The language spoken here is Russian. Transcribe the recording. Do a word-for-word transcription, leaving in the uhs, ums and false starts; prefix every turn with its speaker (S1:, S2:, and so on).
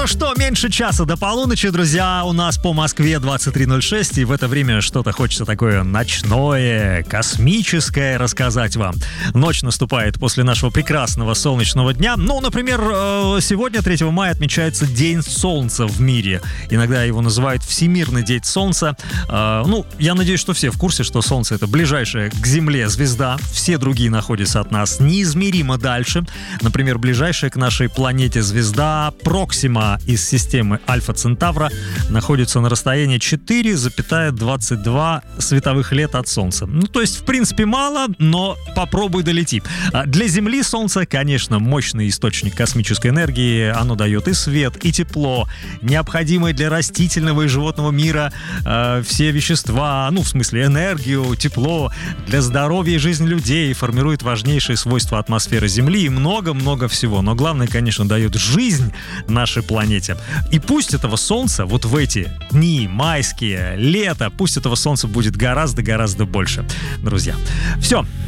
S1: Ну что, меньше часа до полуночи, друзья, у нас по Москве двадцать три ноль шесть, и в это время что-то хочется такое ночное, космическое рассказать вам. Ночь наступает после нашего прекрасного солнечного дня. Ну, например, сегодня, третьего мая, отмечается День Солнца в мире. Иногда его называют Всемирный день Солнца. Ну, я надеюсь, что все в курсе, что Солнце — это ближайшая к Земле звезда. Все другие находятся от нас неизмеримо дальше. Например, ближайшая к нашей планете звезда Проксима из системы Альфа Центавра находится на расстоянии четыре целых двадцать два световых лет от Солнца. Ну, то есть, в принципе, мало, но попробуй долети. Для Земли Солнце, конечно, мощный источник космической энергии. Оно дает и свет, и тепло, необходимые для растительного и животного мира э, все вещества, ну, в смысле, энергию, тепло, для здоровья и жизни людей, формирует важнейшие свойства атмосферы Земли и много-много всего. Но главное, конечно, дает жизнь нашей планете. И пусть этого солнца вот в эти дни майские, лето, пусть этого солнца будет гораздо-гораздо больше, друзья. Все.